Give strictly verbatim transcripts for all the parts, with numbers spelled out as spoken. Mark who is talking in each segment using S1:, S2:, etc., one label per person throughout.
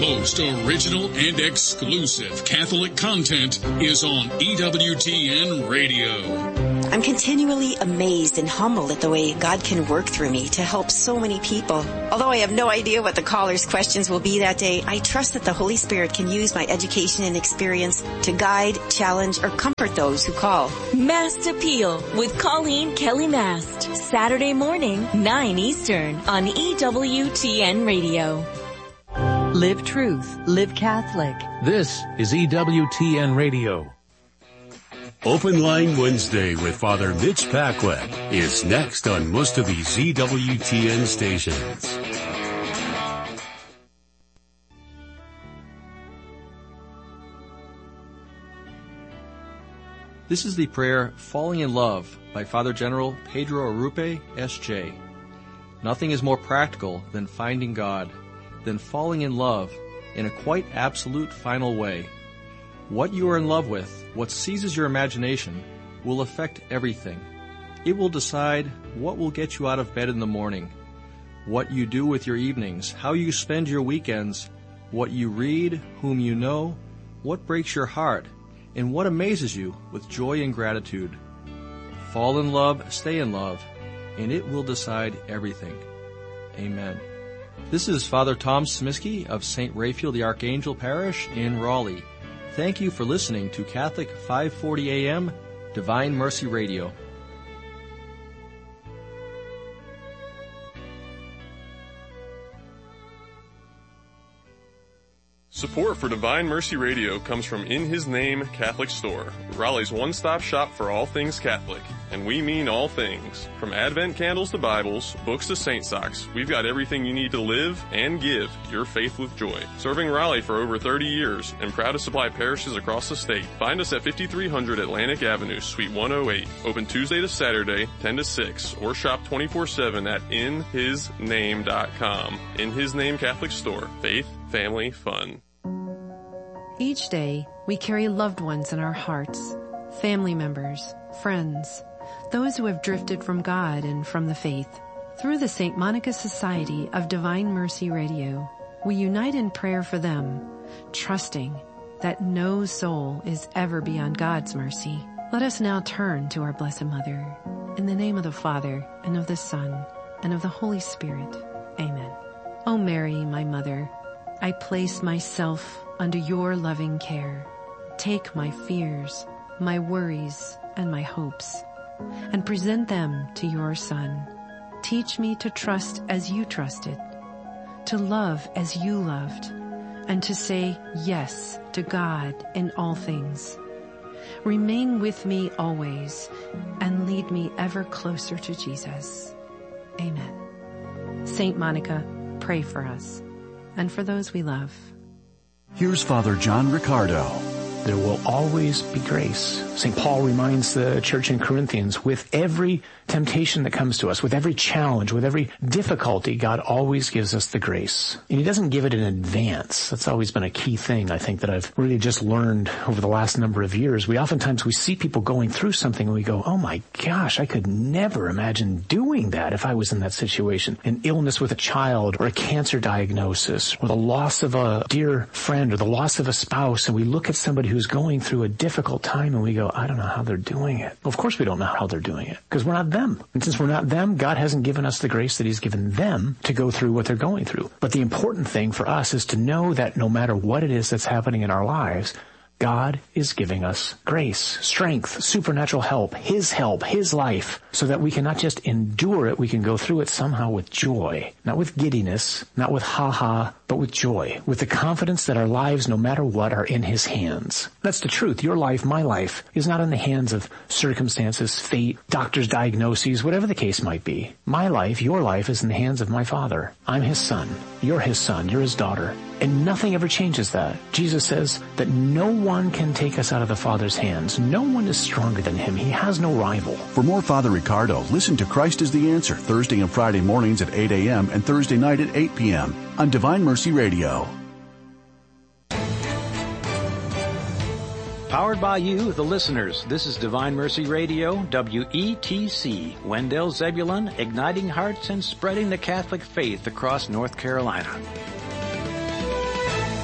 S1: most original and exclusive Catholic content is on E W T N Radio.
S2: I'm continually amazed and humbled at the way God can work through me to help so many people. Although I have no idea what the callers' questions will be that day, I trust that the Holy Spirit can use my education and experience to guide, challenge, or comfort those who call.
S3: Mast Appeal with Colleen Kelly Mast. Saturday morning, nine Eastern on E W T N Radio.
S4: Live truth, live Catholic.
S5: This is E W T N Radio.
S6: Open Line Wednesday with Father Mitch Paquette is next on most of these E W T N stations.
S7: This is the prayer Falling in Love by Father General Pedro Arrupe, S J. Nothing is more practical than finding God, than falling in love in a quite absolute final way. What you are in love with, what seizes your imagination, will affect everything. It will decide what will get you out of bed in the morning, what you do with your evenings, how you spend your weekends, what you read, whom you know, what breaks your heart, and what amazes you with joy and gratitude. Fall in love, stay in love, and it will decide everything. Amen. This is Father Tom Smiskey of Saint Raphael the Archangel Parish in Raleigh. Thank you for listening to Catholic five forty A M, Divine Mercy Radio.
S8: Support for Divine Mercy Radio comes from In His Name Catholic Store, Raleigh's one-stop shop for all things Catholic. And we mean all things. From Advent candles to Bibles, books to saint socks, we've got everything you need to live and give your faith with joy. Serving Raleigh for over thirty years and proud to supply parishes across the state. Find us at fifty-three hundred Atlantic Avenue, Suite one oh eight. Open Tuesday to Saturday, ten to six, or shop twenty-four seven at in his name dot com. In His Name Catholic Store. Faith, family, fun.
S9: Each day, we carry loved ones in our hearts, family members, friends, those who have drifted from God and from the faith. Through the Saint Monica Society of Divine Mercy Radio, we unite in prayer for them, trusting that no soul is ever beyond God's mercy. Let us now turn to our Blessed Mother. In the name of the Father, and of the Son, and of the Holy Spirit. Amen. O Mary, my Mother, I place myself under your loving care. Take my fears, my worries, and my hopes, and present them to your Son. Teach me to trust as you trusted, to love as you loved, and to say yes to God in all things. Remain with me always, and lead me ever closer to Jesus. Amen. Saint Monica, pray for us, and for those we love.
S10: Here's Father John Riccardo.
S11: There will always be grace. Saint Paul reminds the church in Corinthians, with every temptation that comes to us, with every challenge, with every difficulty, God always gives us the grace. And he doesn't give it in advance. That's always been a key thing, I think, that I've really just learned over the last number of years. We oftentimes, we see people going through something and we go, oh my gosh, I could never imagine doing that if I was in that situation. An illness with a child, or a cancer diagnosis, or the loss of a dear friend, or the loss of a spouse, and we look at somebody who's going through a difficult time and we go, I don't know how they're doing it. Well, of course we don't know how they're doing it, because we're not them. And since we're not them, God hasn't given us the grace that he's given them to go through what they're going through. But the important thing for us is to know that no matter what it is that's happening in our lives, God is giving us grace, strength, supernatural help, his help, his life, so that we can not just endure it, we can go through it somehow with joy, not with giddiness, not with ha-ha, but with joy, with the confidence that our lives, no matter what, are in his hands. That's the truth. Your life, my life, is not in the hands of circumstances, fate, doctors' diagnoses, whatever the case might be. My life, your life, is in the hands of my Father. I'm his son. You're his son. You're his daughter. And nothing ever changes that. Jesus says that no one can take us out of the Father's hands. No one is stronger than him. He has no rival.
S10: For more Father Riccardo, listen to Christ is the Answer, Thursday and Friday mornings at eight a.m. and Thursday night at eight p.m. on Divine Mercy Radio.
S5: Powered by you, the listeners. This is Divine Mercy Radio, W E T C, Wendell Zebulon, igniting hearts and spreading the Catholic faith across North Carolina.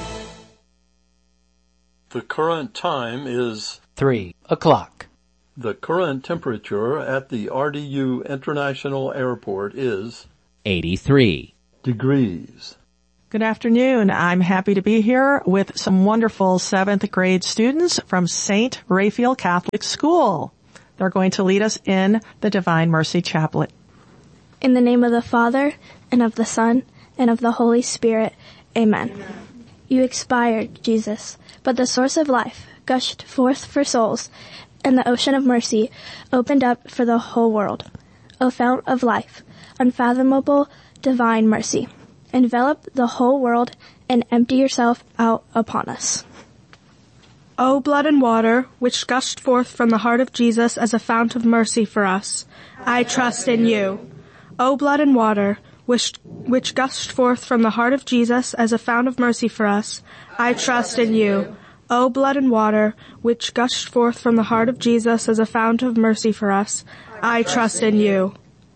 S12: The current time is
S13: three o'clock.
S12: The current temperature at the R D U International Airport is
S13: eighty-three
S12: degrees.
S14: Good afternoon. I'm happy to be here with some wonderful seventh grade students from Saint Raphael Catholic School. They're going to lead us in the Divine Mercy Chaplet.
S15: In the name of the Father, and of the Son, and of the Holy Spirit. Amen. You expired, Jesus, but the source of life gushed forth for souls, and the ocean of mercy opened up for the whole world. O fount of life, unfathomable divine mercy, envelop the whole world and empty yourself out upon us.
S16: O blood and water, which gushed forth from the heart of Jesus as a fount of mercy for us, I trust in you. O blood and water, which, which gushed forth from the heart of Jesus as a fount of mercy for us, I trust in you. O blood and water, which gushed forth from the heart of Jesus as a fount of mercy for us, I trust in you.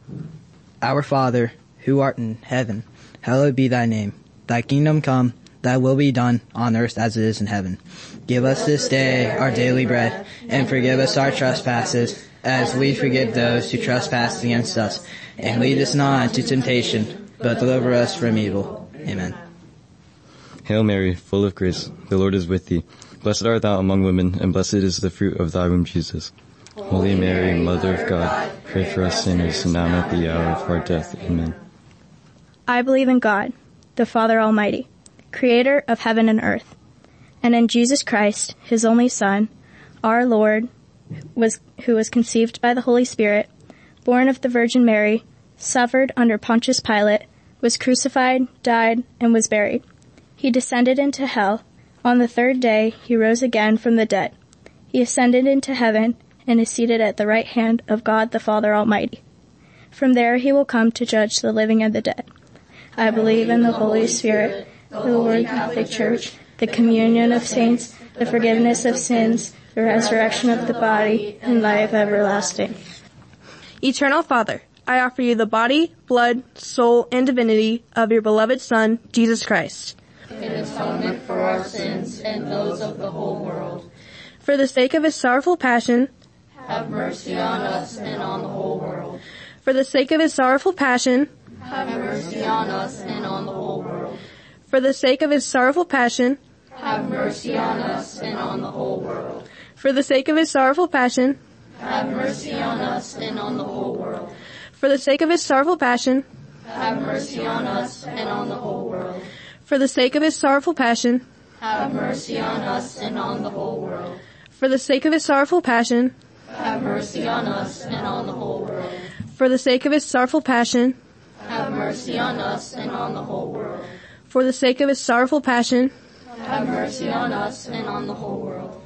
S17: Our Father, who art in heaven, hallowed be thy name. Thy kingdom come, thy will be done, on earth as it is in heaven. Give us this day our daily bread, and forgive us our trespasses, as we forgive those who trespass against us. And lead us not into temptation, but deliver us from evil. Amen.
S18: Hail Mary, full of grace, the Lord is with thee. Blessed art thou among women, and blessed is the fruit of thy womb, Jesus. Holy Mary, Mother of God, pray for us sinners, now and at the hour of our death. Amen.
S15: I believe in God, the Father Almighty, creator of heaven and earth, and in Jesus Christ, his only Son, our Lord, was who was conceived by the Holy Spirit, born of the Virgin Mary, suffered under Pontius Pilate, was crucified, died, and was buried. He descended into hell. On the third day he rose again from the dead. He ascended into heaven and is seated at the right hand of God the Father Almighty. From there he will come to judge the living and the dead. I believe in the Holy Spirit, the Holy Catholic Church, the communion of saints, the forgiveness of sins, the resurrection of the body, and life everlasting.
S16: Eternal Father, I offer you the body, blood, soul, and divinity of your beloved Son, Jesus Christ.
S19: In atonement for our sins and those of the whole world.
S16: For the sake of his sorrowful passion,
S19: have mercy on us and on the whole world.
S16: For the sake of his sorrowful passion,
S19: have mercy on us and on the whole world.
S16: For the sake of his sorrowful passion,
S19: have mercy on us and on the whole world.
S16: For the sake of his sorrowful passion,
S19: have mercy on us and on the whole world.
S16: For the sake of his sorrowful passion,
S19: have mercy on us and on the whole world.
S16: For the sake of his sorrowful passion,
S19: have mercy on us and on the whole world.
S16: For the sake of his sorrowful passion,
S19: have mercy on us and on the whole world.
S16: For the sake of his sorrowful passion,
S19: have mercy on us and on the whole world.
S16: For the sake of his sorrowful passion,
S19: have mercy on us and on the whole world.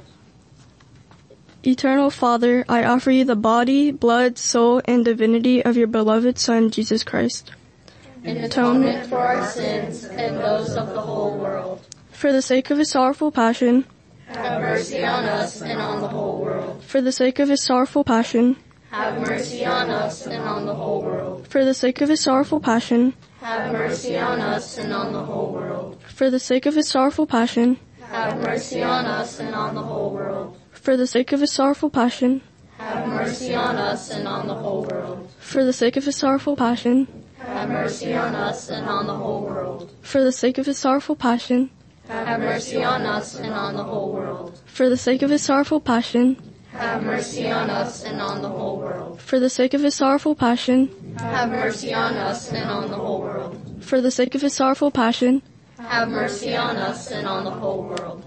S16: Eternal Father, I offer you the body, blood, soul, and divinity of your beloved Son, Jesus Christ.
S19: In atonement for our sins and those of the whole world.
S16: For the sake of his sorrowful passion,
S19: have mercy on us and on the whole world.
S16: For the sake of his sorrowful passion,
S19: have mercy on us and on the whole world.
S16: For the sake of his sorrowful passion,
S19: have mercy on us and on the whole world.
S16: For the sake of his sorrowful passion,
S19: have mercy on us and on the whole world.
S16: For the sake of his sorrowful passion,
S19: have mercy on us and on the whole world.
S16: For the sake of his sorrowful passion,
S19: have mercy on us and on the whole world.
S16: For the sake of his sorrowful passion,
S19: have mercy on us and on the whole world.
S16: For the sake of his sorrowful passion,
S19: have mercy on us and on the whole world.
S16: For the sake of his sorrowful passion,
S19: have mercy on us and on the whole world.
S16: For the sake of his sorrowful passion,
S19: have mercy on us and on the whole world.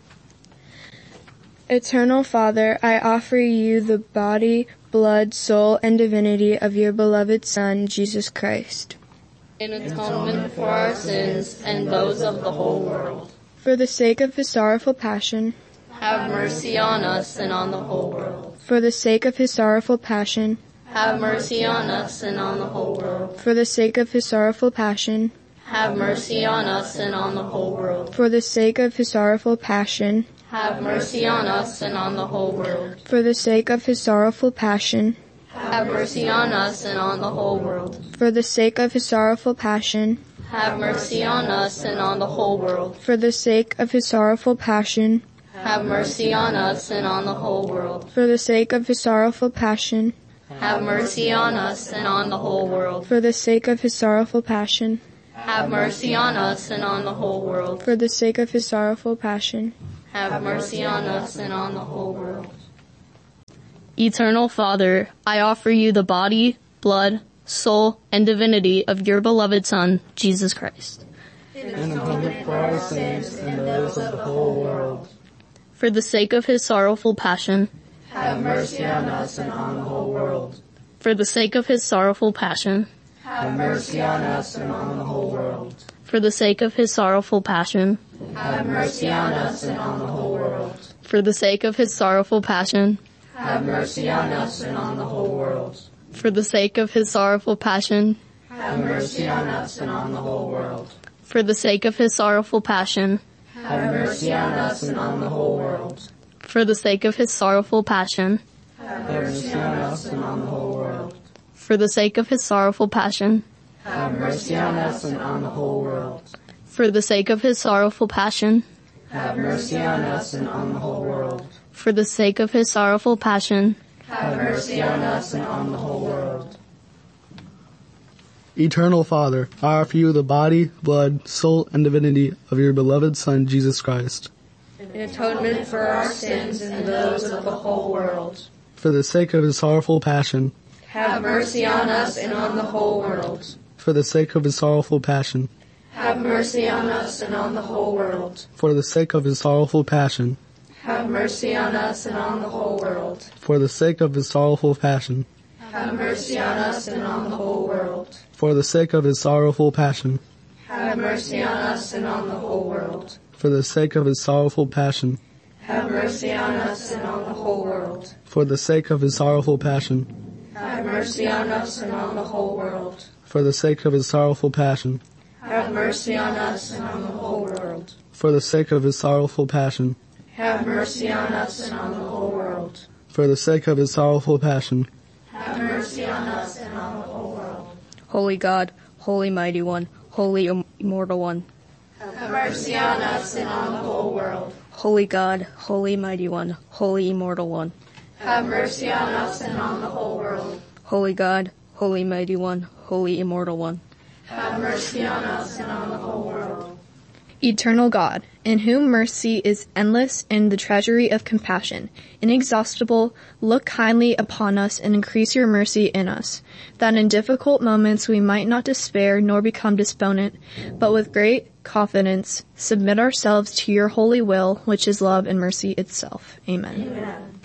S16: Eternal Father, I offer you the body, blood, soul, and divinity of your beloved Son, Jesus Christ.
S19: In atonement for our sins and those of the whole world.
S16: For the sake of his sorrowful passion,
S19: have mercy on us and on the whole world.
S16: For the sake of his sorrowful passion,
S19: have mercy on us and on the whole world.
S16: For the sake of his sorrowful passion,
S19: have mercy on us and on the whole world.
S16: For the sake of his sorrowful passion,
S19: have mercy on us and on the whole world.
S16: For the sake of his sorrowful passion,
S19: have mercy on us and on the whole world.
S16: For the sake of his sorrowful passion,
S19: have mercy on us and on the whole world.
S16: For the sake of his sorrowful passion,
S19: have mercy on us and on the whole world.
S15: For the sake of his sorrowful passion,
S19: have mercy on us and on the whole world.
S15: For the sake of his sorrowful passion,
S19: have mercy on us and on the whole world.
S15: For the sake of his sorrowful passion,
S19: have mercy on us and on the whole world. Eternal Father, I offer you the body, blood, soul, and divinity of your beloved Son, Jesus Christ.
S20: In atonement for our sins and those of the whole world.
S19: For the sake of his sorrowful passion,
S20: have mercy on us and on the whole world.
S19: For the sake of his sorrowful passion,
S20: have mercy on us and on the whole world.
S19: For the sake of his sorrowful passion,
S20: have mercy on us and on the whole world.
S19: For the sake of his sorrowful passion,
S20: have mercy on us and on the whole world.
S19: For the sake of his sorrowful passion,
S20: have mercy on us and on the whole world.
S19: For the sake of his sorrowful passion,
S20: have mercy on us and on the whole world.
S19: For the sake of his sorrowful passion,
S20: have mercy on us and on the whole world.
S19: For the sake of his sorrowful passion,
S20: have mercy on us and on the whole world.
S19: For the sake of his sorrowful passion,
S20: have mercy on us and on the whole world.
S19: For the sake of his sorrowful passion,
S20: have mercy on us and on the whole world.
S21: Eternal Father, I offer you the body, blood, soul, and divinity of your beloved Son, Jesus Christ.
S19: In atonement for our sins and those of the whole world.
S21: For the sake of his sorrowful passion,
S19: have mercy on us and on the whole world.
S21: For the sake of his sorrowful passion,
S19: have mercy on us and on the whole world.
S21: For the sake of his sorrowful passion,
S19: have mercy on us and on the whole world.
S21: For the sake of his sorrowful passion,
S19: have mercy on us and on the whole world.
S21: For the sake of his sorrowful passion,
S19: have mercy on us and on the whole world.
S21: For the sake of his sorrowful passion,
S19: have mercy on us and on the whole world.
S21: For the sake of his sorrowful passion,
S19: have mercy on us and on the whole world.
S21: For the sake of his sorrowful passion,
S19: have mercy on us and on the whole world.
S21: For the sake of his sorrowful passion,
S19: have mercy on us and on the whole world.
S21: For the sake of his sorrowful passion,
S19: have mercy on us and on the whole world.
S15: Holy God, Holy Mighty One, Holy Immortal One,
S19: have mercy on us and on the whole world.
S15: Holy God, Holy Mighty One, Holy Immortal One,
S19: have mercy on us and on the whole world.
S15: Holy God, Holy Mighty One, Holy Immortal One,
S19: have mercy on us and on the whole world.
S15: Eternal God, in whom mercy is endless and the treasury of compassion inexhaustible, look kindly upon us and increase your mercy in us, that in difficult moments we might not despair nor become despondent, but with great confidence submit ourselves to your holy will, which is love and mercy itself. Amen. Amen.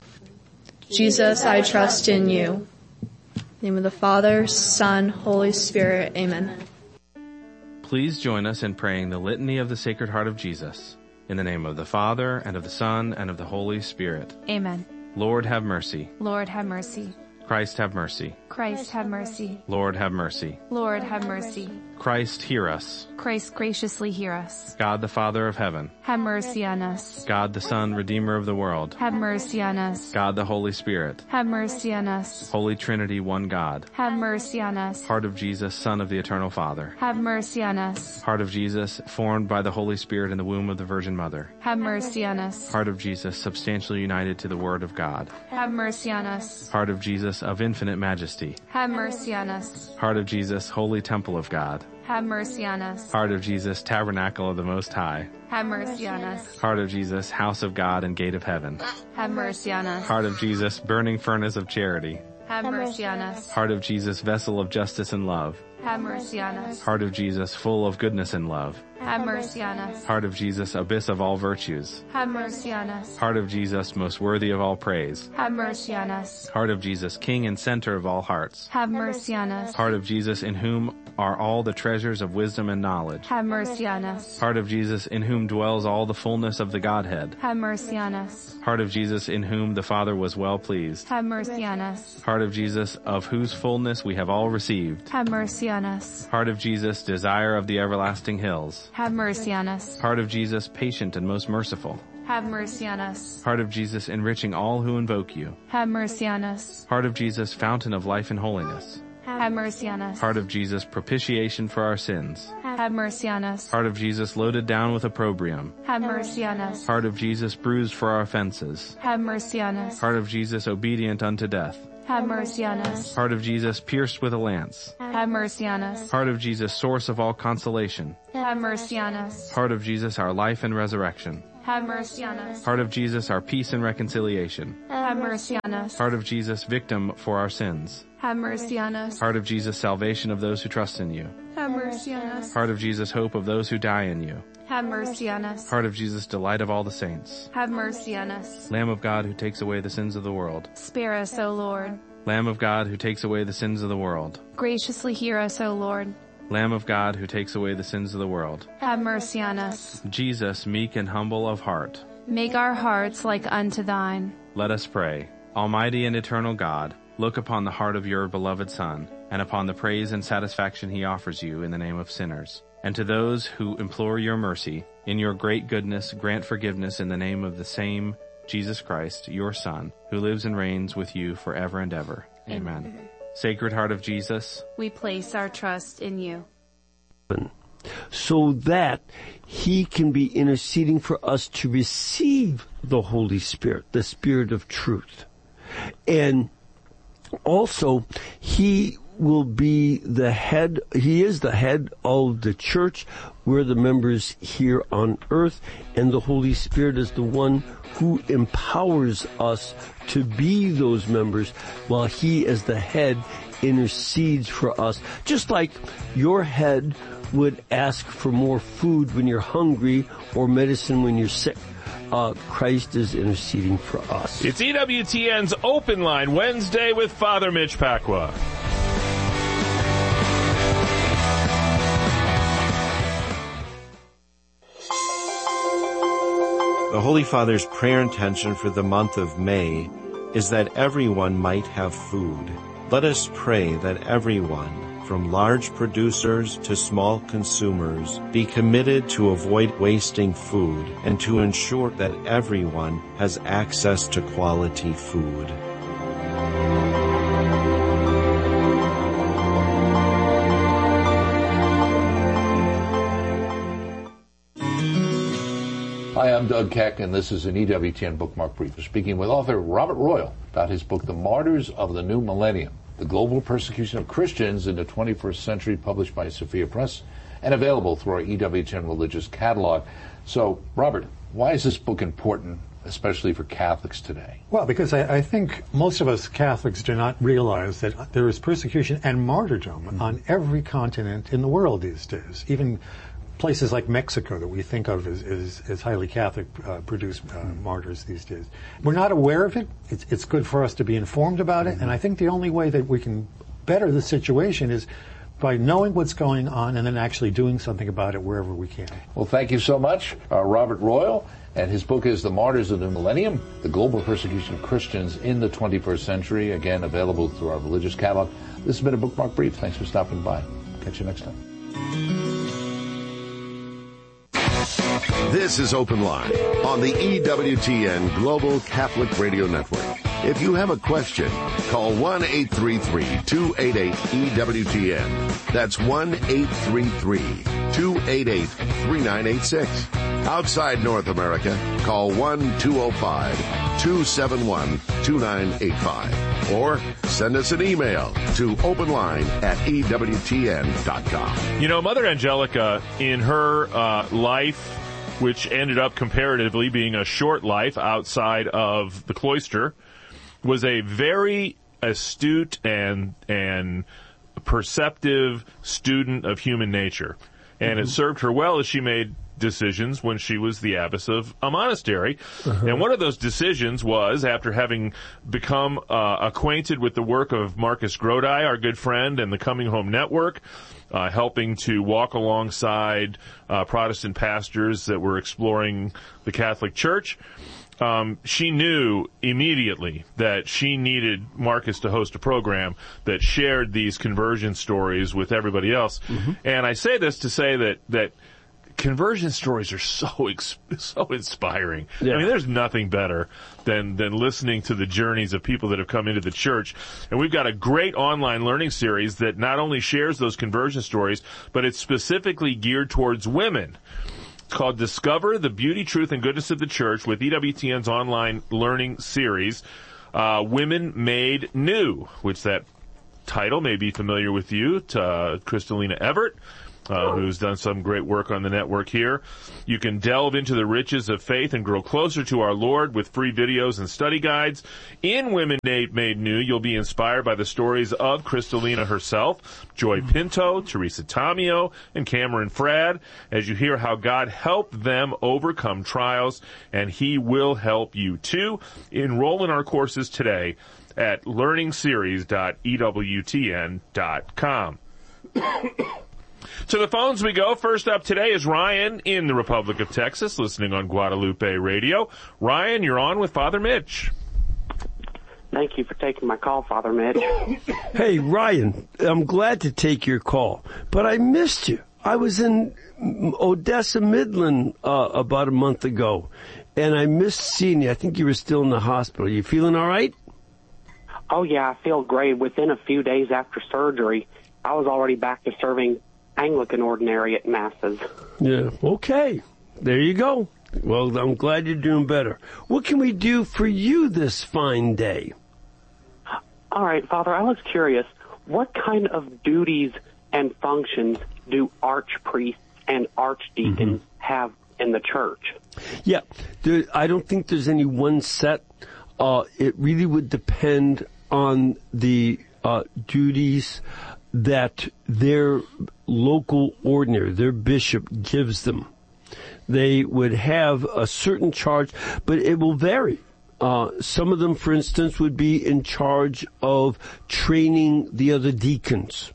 S15: Jesus, I trust in you. In the name of the Father, Son, Holy Spirit. Amen.
S22: Please join us in praying the Litany of the Sacred Heart of Jesus. In the name of the Father, and of the Son, and of the Holy Spirit.
S23: Amen.
S22: Lord, have mercy.
S23: Lord, have mercy.
S22: Christ, have mercy.
S23: Christ, have mercy.
S22: Lord, have mercy.
S23: Lord, have mercy.
S22: Christ, hear us.
S23: Christ, graciously hear us.
S22: God the Father of heaven,
S23: have mercy on us.
S22: God the Son, Redeemer of the world,
S23: have mercy on us.
S22: God the Holy Spirit,
S23: have mercy on us.
S22: Holy Trinity, one God,
S23: have mercy on us.
S22: Heart of Jesus, Son of the Eternal Father,
S23: have mercy on us.
S22: Heart of Jesus, formed by the Holy Spirit in the womb of the Virgin Mother,
S23: have mercy on us.
S22: Heart of Jesus, substantially united to the Word of God,
S23: have mercy on us.
S22: Heart of Jesus, of infinite majesty,
S23: have mercy on us.
S22: Heart of Jesus, holy temple of God,
S23: have mercy on us.
S22: Heart of Jesus, tabernacle of the Most High,
S23: have mercy on us.
S22: Heart of Jesus, house of God and gate of heaven,
S23: have mercy on us.
S22: Heart of Jesus, burning furnace of charity,
S23: have mercy on us.
S22: Heart of Jesus, vessel of justice and love,
S23: have mercy on us.
S22: Heart of Jesus, full of goodness and love,
S23: have mercy on us.
S22: Heart of Jesus, abyss of all virtues,
S23: have mercy on us.
S22: Heart of Jesus, most worthy of all praise,
S23: have mercy on us.
S22: Heart of Jesus, king and center of all hearts,
S23: have mercy on us.
S22: Heart of Jesus, in whom are all the treasures of wisdom and knowledge,
S23: have mercy on us.
S22: Heart of Jesus, in whom dwells all the fullness of the Godhead,
S23: have mercy on us.
S22: Heart of Jesus, in whom the Father was well pleased,
S23: have mercy on us.
S22: Heart of Jesus, of whose fullness we have all received,
S23: have mercy on us.
S22: Heart of Jesus, desire of the everlasting hills,
S23: have mercy on us.
S22: Heart of Jesus, patient and most merciful,
S23: have mercy on us.
S22: Heart of Jesus, enriching all who invoke you,
S23: have mercy on us.
S22: Heart of Jesus, fountain of life and holiness,
S23: Have mercy on us.
S22: Heart of Jesus, propitiation for our sins.
S23: Have mercy on us.
S22: Heart of Jesus, loaded down with opprobrium.
S23: Have mercy on us.
S22: Heart of Jesus, bruised for our offenses.
S23: Have mercy on us.
S22: Heart of Jesus, obedient unto death.
S23: Have mercy on us.
S22: Heart of Jesus, pierced with a lance.
S23: Have mercy on us.
S22: Heart of Jesus, source of all consolation.
S23: Have mercy on us.
S22: Heart of Jesus, our life and resurrection.
S23: Have mercy on us.
S22: Heart of Jesus, our peace and reconciliation.
S23: Have mercy on us.
S22: Heart of Jesus, victim for our sins.
S23: Have mercy on us.
S22: Heart of Jesus, salvation of those who trust in you.
S23: Have mercy on us.
S22: Heart of Jesus, hope of those who die in you.
S23: Have mercy on us.
S22: Heart of Jesus, delight of all the saints.
S23: Have mercy on us.
S22: Lamb of God who takes away the sins of the world.
S23: Spare us, O Lord.
S22: Lamb of God who takes away the sins of the world.
S23: Graciously hear us, O Lord.
S22: Lamb of God who takes away the sins of the world.
S23: Have mercy on us.
S22: Jesus, meek and humble of heart.
S23: Make our hearts like unto thine.
S22: Let us pray. Almighty and eternal God, look upon the heart of your beloved Son, and upon the praise and satisfaction he offers you in the name of sinners. And to those who implore your mercy, in your great goodness grant forgiveness in the name of the same Jesus Christ, your Son, who lives and reigns with you forever and ever. Amen. Amen. Sacred Heart of Jesus,
S23: we place our trust in you.
S1: So that he can be interceding for us to receive the Holy Spirit, the Spirit of truth. And also, he will be the head, he is the head of the church. We're the members here on earth, and the Holy Spirit is the one who empowers us to be those members, while he as the head intercedes for us. Just like your head would ask for more food when you're hungry or medicine when you're sick. Uh, Christ is interceding for us.
S2: It's E W T N's Open Line Wednesday with Father Mitch Pacwa.
S3: The Holy Father's prayer intention for the month of May is that everyone might have food. Let us pray that everyone, from large producers to small consumers, be committed to avoid wasting food and to ensure that everyone has access to quality food.
S24: Hi, I'm Doug Keck, and this is an E W T N Bookmark Brief. We're speaking with author Robert Royal about his book, The Martyrs of the New Millennium, The Global Persecution of Christians in the twenty-first Century, published by Sophia Press, and available through our E W T N Religious Catalog. So, Robert, why is this book important, especially for Catholics today?
S25: Well, because I, I think most of us Catholics do not realize that there is persecution and martyrdom mm-hmm. on every continent in the world these days. Even places like Mexico that we think of as, as, as highly Catholic uh, produce uh, mm-hmm. martyrs these days. We're not aware of it. It's, it's good for us to be informed about it. Mm-hmm. And I think the only way that we can better the situation is by knowing what's going on and then actually doing something about it wherever we can.
S24: Well, thank you so much, uh, Robert Royal. And his book is The Martyrs of the New Millennium, The Global Persecution of Christians in the twenty-first Century. Again, available through our religious catalog. This has been a Bookmark Brief. Thanks for stopping by. Catch you next time.
S26: This is Open Line on the E W T N Global Catholic Radio Network. If you have a question, call one eight three three, two eight eight, E W T N. That's one eight three three, two eight eight, three nine eight six. Outside North America, call one two zero five, two seven one, two nine eight five. Or send us an email to openline at E W T N dot com.
S2: You know, Mother Angelica, in her uh, life, which ended up comparatively being a short life outside of the cloister, was a very astute and and perceptive student of human nature. And mm-hmm. it served her well as she made decisions when she was the abbess of a monastery. Uh-huh. And one of those decisions was, after having become uh, acquainted with the work of Marcus Grodi, our good friend, and the Coming Home Network, uh, helping to walk alongside uh, Protestant pastors that were exploring the Catholic Church, Um, she knew immediately that she needed Marcus to host a program that shared these conversion stories with everybody else. Mm-hmm. And I say this to say that, that conversion stories are so ex- so inspiring.
S1: Yeah.
S2: I mean, there's nothing better than than listening to the journeys of people that have come into the church. And we've got a great online learning series that not only shares those conversion stories, but it's specifically geared towards women. It's called Discover the Beauty, Truth, and Goodness of the Church with E W T N's online learning series, uh, Women Made New, which that title may be familiar with you, to uh, Kristalina Everett, uh, who's done some great work on the network here. You can delve into the riches of faith and grow closer to our Lord with free videos and study guides. In Women Made New, you'll be inspired by the stories of Kristalina herself, Joy Pinto, Teresa Tomeo, and Cameron Frad, as you hear how God helped them overcome trials, and He will help you too. Enroll in our courses today at learning series dot E W T N dot com. To the phones we go. First up today is Ryan in the Republic of Texas, listening on Guadalupe Radio. Ryan, you're on with Father Mitch.
S4: Thank you for taking my call, Father Mitch.
S1: Hey, Ryan, I'm glad to take your call, but I missed you. I was in Odessa, Midland, uh, about a month ago, and I missed seeing you. I think you were still in the hospital. You feeling all right?
S4: Oh, yeah, I feel great. Within a few days after surgery, I was already back to serving Anglican ordinary at Masses.
S1: Yeah, okay. There you go. Well, I'm glad you're doing better. What can we do for you this fine day?
S4: All right, Father, I was curious. What kind of duties and functions do archpriests and archdeacons mm-hmm. have in the church?
S1: Yeah, there, I don't think there's any one set. Uh, it really would depend on the uh, duties that their local ordinary, their bishop gives them. They would have a certain charge, but it will vary. Uh, some of them, for instance, would be in charge of training the other deacons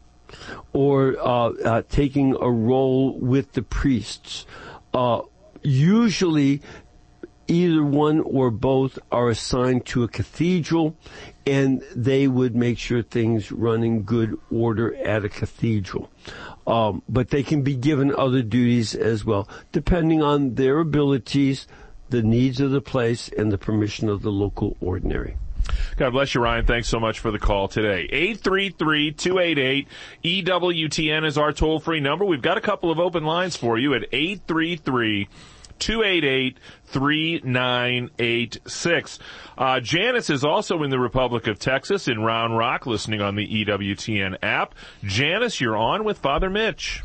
S1: or uh, uh, taking a role with the priests. Uh, usually, either one or both are assigned to a cathedral, and they would make sure things run in good order at a cathedral. Um, but they can be given other duties as well, depending on their abilities, the needs of the place, and the permission of the local ordinary.
S2: God bless you, Ryan. Thanks so much for the call today. eight three three, two eight eight, E W T N is our toll-free number. We've got a couple of open lines for you at eight three three, two eight eight, three nine eight six. Uh, Janice is also in the Republic of Texas in Round Rock, listening on the E W T N app. Janice, you're on with Father Mitch.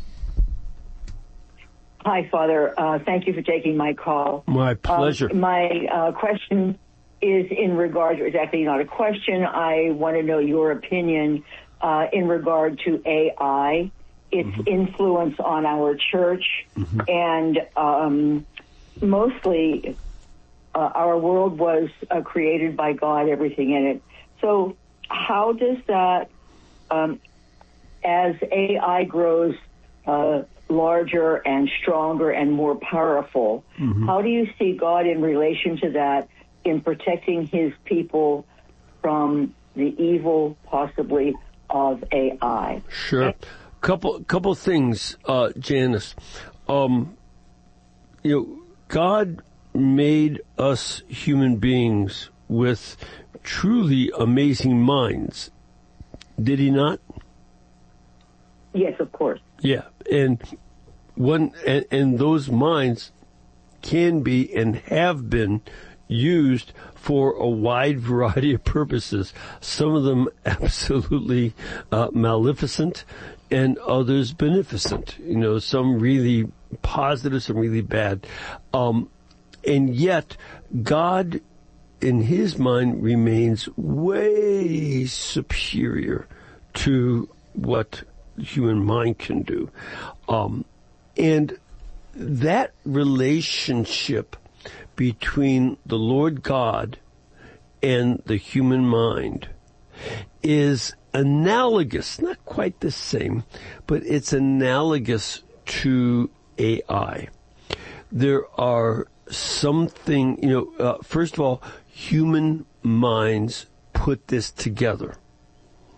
S6: Hi, Father. Uh, thank you for taking my call.
S1: My pleasure.
S6: Um, my uh, question is in regard to, exactly not a question, I want to know your opinion uh, in regard to A I, its mm-hmm. influence on our church, mm-hmm. and um, mostly uh, our world was uh, created by God, everything in it. So how does that, um, as A I grows uh, larger and stronger and more powerful, mm-hmm. how do you see God in relation to that in protecting his people from the evil, possibly, of A I?
S1: Sure. Couple, couple things, uh, Janice. Um, you know, God made us human beings with truly amazing minds. Did he not?
S6: Yes, of course.
S1: Yeah. And one, and, and those minds can be and have been used for a wide variety of purposes. Some of them absolutely uh, maleficent, and others beneficent. You know, some really positive, some really bad. Um, and yet, God, in his mind, remains way superior to what human mind can do. Um, and that relationship between the Lord God and the human mind is analogous, not quite the same, but it's analogous to A I. There are something, you know, uh, first of all, human minds put this together.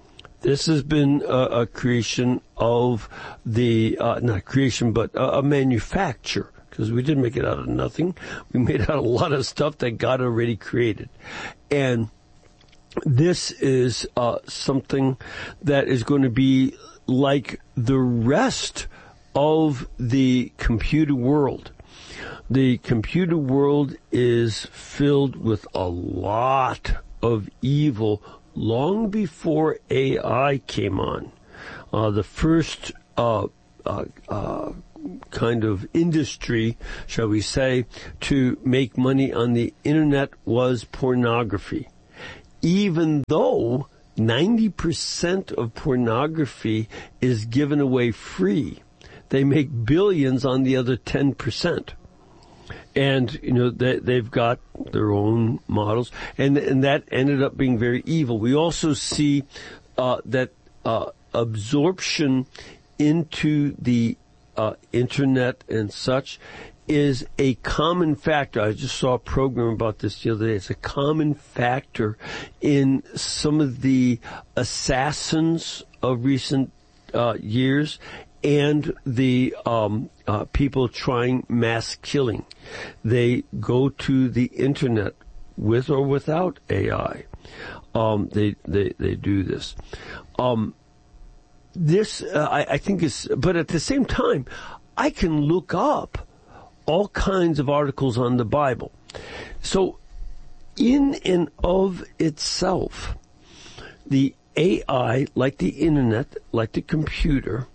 S1: This has been a, a creation of the, uh, not creation, but a, a manufacture, because we didn't make it out of nothing. We made out a lot of stuff that God already created. And this is uh, something that is going to be like the rest of the computer world. The computer world is filled with a lot of evil long before A I came on. Uh, the first uh, uh, uh, kind of industry, shall we say, to make money on the internet was pornography. Even though ninety percent of pornography is given away free, they make billions on the other ten percent. And, you know, they, they've got their own models, and and that ended up being very evil. We also see uh, that uh, absorption into the uh, internet and such is a common factor. I just saw a program about this the other day. It's a common factor in some of the assassins of recent uh, years and the um, uh, people trying mass killing. They go to the internet with or without A I. Um, they they they do this. Um, this uh, I, I think is, but at the same time, I can look up all kinds of articles on the Bible. So, in and of itself, the A I, like the internet, like the computer,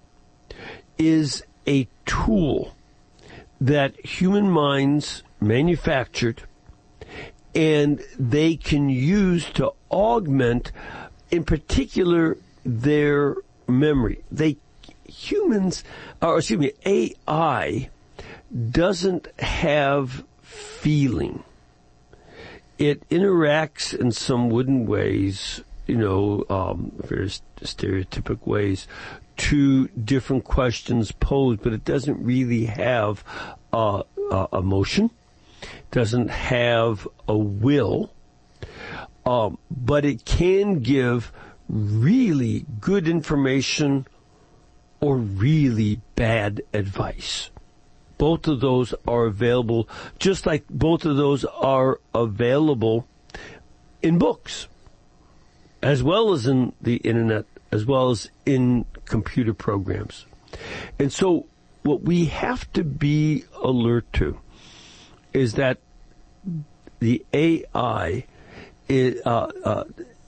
S1: is a tool that human minds manufactured, and they can use to augment, in particular, their memory. They humans, or excuse me, A I doesn't have feeling. It interacts in some wooden ways, you know, um, very stereotypic ways, to different questions posed, but it doesn't really have uh, uh, emotion, doesn't have a will, um, but it can give really good information or really bad advice. Both of those are available, just like both of those are available in books, as well as in the internet, as well as in computer programs. And so what we have to be alert to is that the A I, it, uh, uh,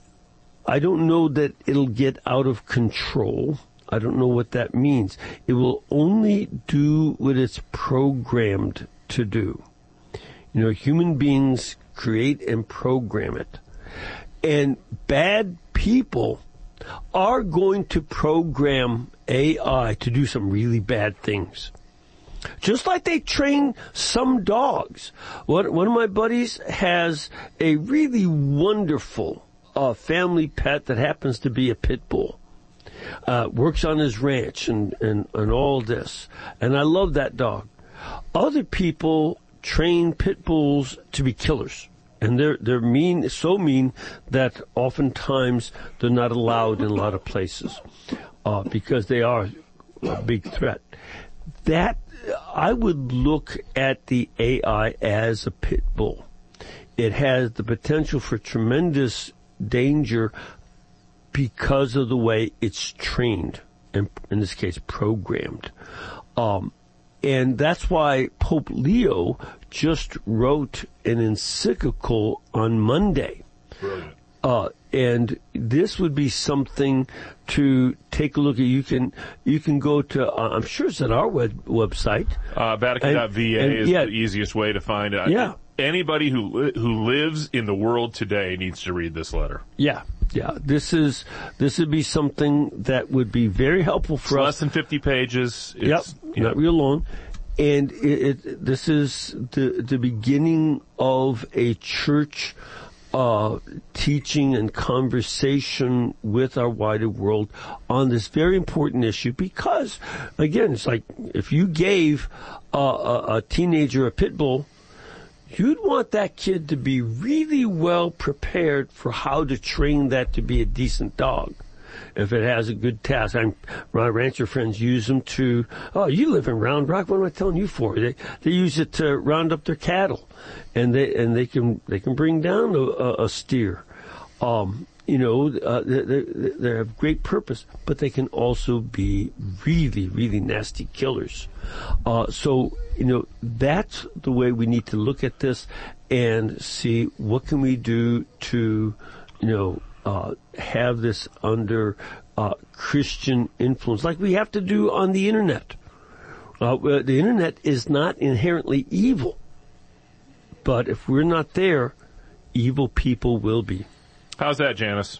S1: I don't know that it'll get out of control. I don't know what that means. It will only do what it's programmed to do. You know, human beings create and program it. And bad people are going to program A I to do some really bad things. Just like they train some dogs. One, one of my buddies has a really wonderful uh, family pet that happens to be a pit bull. Uh, works on his ranch and, and, and all this. And I love that dog. Other people train pit bulls to be killers. And they're, they're mean, so mean that oftentimes they're not allowed in a lot of places, uh, because they are a big threat. That, I would look at the A I as a pit bull. It has the potential for tremendous danger because of the way it's trained, and in this case, programmed. Um, and that's why Pope Leo just wrote an encyclical on Monday. Brilliant. Uh, and this would be something to take a look at. You can you can go to, uh, I'm sure it's at our web, website.
S2: Uh, Vatican dot V A and, and, is yeah, the easiest way to find it.
S1: Yeah.
S2: Anybody who who lives in the world today needs to read this letter.
S1: Yeah. Yeah, this is this would be something that would be very helpful for
S2: it's
S1: us.
S2: Less than fifty pages. It's,
S1: yep,
S2: you know,
S1: not real long. And it, it, this is the the beginning of a church uh, teaching and conversation with our wider world on this very important issue. Because, again, it's like if you gave uh, a, a teenager a pit bull, you'd want that kid to be really well prepared for how to train that to be a decent dog. if it has a good task. I'm, my rancher friends use them to, oh, you live in Round Rock, what am I telling you for? They, they use it to round up their cattle, and they, and they can, they can bring down a, a steer. Um, you know, uh, they, they, they have great purpose, but they can also be really, really nasty killers. Uh, so, you know, that's the way we need to look at this and see what can we do to, you know, uh, have this under, uh, Christian influence, like we have to do on the internet. Uh, the internet is not inherently evil, but if we're not there, evil people will be.
S2: How's that, Janice?